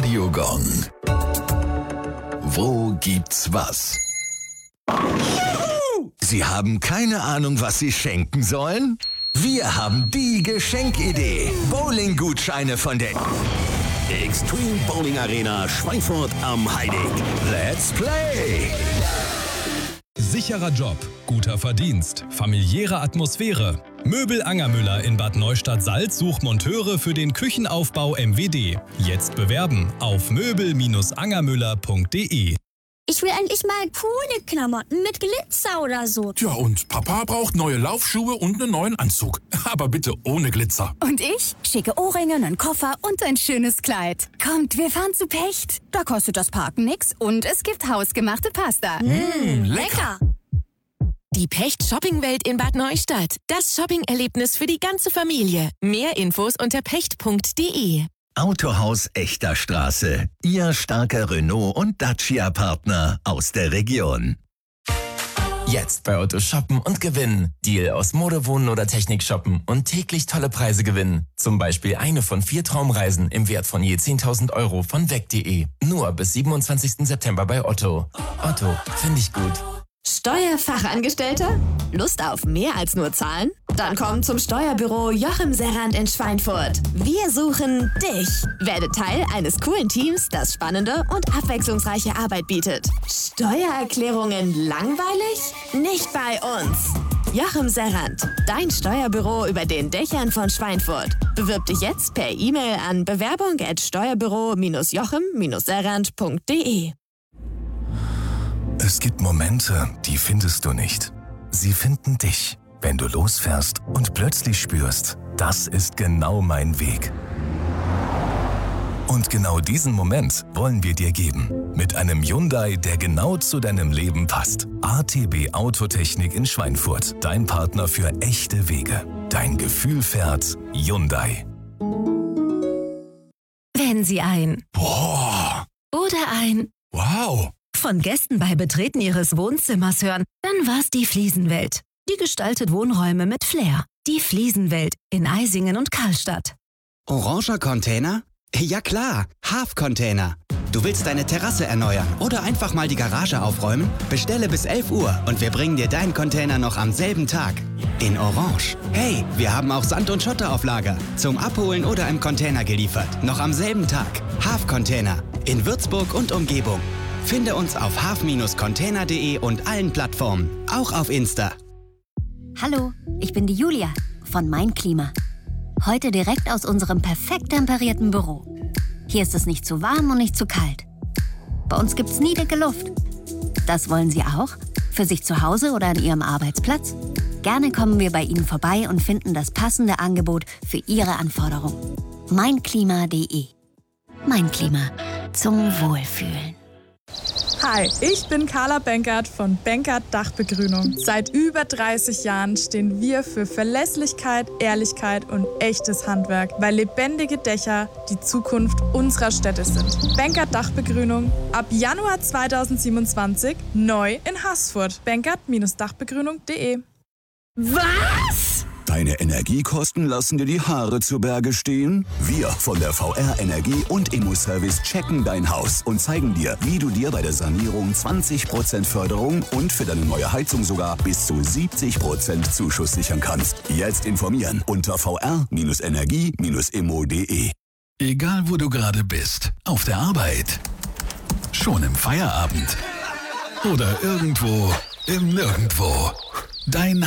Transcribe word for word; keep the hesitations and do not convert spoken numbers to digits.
Radiogong. Wo gibt's was? Sie haben keine Ahnung, was Sie schenken sollen? Wir haben die Geschenkidee. Bowling-Gutscheine von der Extreme Bowling Arena Schweinfurt am Heidig. Let's Play! Sicherer Job, guter Verdienst, familiäre Atmosphäre. Möbel Angermüller in Bad Neustadt-Salz sucht Monteure für den Küchenaufbau M W D. Jetzt bewerben auf möbel Bindestrich angermüller punkt de. Ich will endlich mal coole Klamotten mit Glitzer oder so. Tja, und Papa braucht neue Laufschuhe und einen neuen Anzug. Aber bitte ohne Glitzer. Und ich? Schicke Ohrringe, einen Koffer und ein schönes Kleid. Kommt, wir fahren zu Pecht. Da kostet das Parken nix und es gibt hausgemachte Pasta. Mmh, lecker. Die Pecht Shoppingwelt in Bad Neustadt. Das Shopping-Erlebnis für die ganze Familie. Mehr Infos unter pecht punkt de. Autohaus Echter Straße. Ihr starker Renault- und Dacia-Partner aus der Region. Jetzt bei Otto shoppen und gewinnen. Deal aus Mode, Wohnen oder Technik shoppen und täglich tolle Preise gewinnen. Zum Beispiel eine von vier Traumreisen im Wert von je zehntausend Euro von weg punkt de. Nur bis siebenundzwanzigsten September bei Otto. Otto, finde ich gut. Steuerfachangestellter? Lust auf mehr als nur Zahlen? Dann komm zum Steuerbüro Joachim Serrand in Schweinfurt. Wir suchen dich. Werde Teil eines coolen Teams, das spannende und abwechslungsreiche Arbeit bietet. Steuererklärungen langweilig? Nicht bei uns. Joachim Serrand, dein Steuerbüro über den Dächern von Schweinfurt. Bewirb dich jetzt per E-Mail an bewerbung at steuerbüro joachim serrand punkt de. Es gibt Momente, die findest du nicht. Sie finden dich, wenn du losfährst und plötzlich spürst, das ist genau mein Weg. Und genau diesen Moment wollen wir dir geben. Mit einem Hyundai, der genau zu deinem Leben passt. A T B Autotechnik in Schweinfurt. Dein Partner für echte Wege. Dein Gefühl fährt Hyundai. Wenn Sie ein Boah! oder ein Wow! von Gästen bei Betreten Ihres Wohnzimmers hören, dann war's die Fliesenwelt. Die gestaltet Wohnräume mit Flair. Die Fliesenwelt in Eisingen und Karlstadt. Oranger Container? Ja klar, Half-Container. Du willst deine Terrasse erneuern oder einfach mal die Garage aufräumen? Bestelle bis elf Uhr und wir bringen dir deinen Container noch am selben Tag. In Orange. Hey, wir haben auch Sand und Schotter auf Lager. Zum Abholen oder im Container geliefert. Noch am selben Tag. Half-Container. In Würzburg und Umgebung. Finde uns auf half Bindestrich container punkt de und allen Plattformen. Auch auf Insta. Hallo, ich bin die Julia von Mein Klima. Heute direkt aus unserem perfekt temperierten Büro. Hier ist es nicht zu warm und nicht zu kalt. Bei uns gibt's nie dicke Luft. Das wollen Sie auch? Für sich zu Hause oder an Ihrem Arbeitsplatz? Gerne kommen wir bei Ihnen vorbei und finden das passende Angebot für Ihre Anforderungen. mein klima punkt de. Mein Klima. Zum Wohlfühlen. Hi, ich bin Carla Benkert von Benkert Dachbegrünung. Seit über dreißig Jahren stehen wir für Verlässlichkeit, Ehrlichkeit und echtes Handwerk, weil lebendige Dächer die Zukunft unserer Städte sind. Benkert Dachbegrünung ab Januar zweitausendsiebenundzwanzig neu in Haßfurt. Benkert Dachbegrünung punkt de. Was? Deine Energiekosten lassen dir die Haare zu Berge stehen? Wir von der V R Energie und Immo-Service checken dein Haus und zeigen dir, wie du dir bei der Sanierung zwanzig Prozent Förderung und für deine neue Heizung sogar bis zu siebzig Prozent Zuschuss sichern kannst. Jetzt informieren unter v r energie immo punkt de. Egal wo du gerade bist, auf der Arbeit, schon im Feierabend oder irgendwo im Nirgendwo. Dein